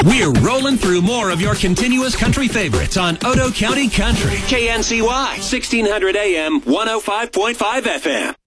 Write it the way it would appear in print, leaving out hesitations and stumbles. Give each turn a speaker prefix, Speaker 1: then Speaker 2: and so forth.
Speaker 1: We're rolling through more of your continuous country favorites on Otoe County Country. KNCY, 1600 AM, 105.5 FM.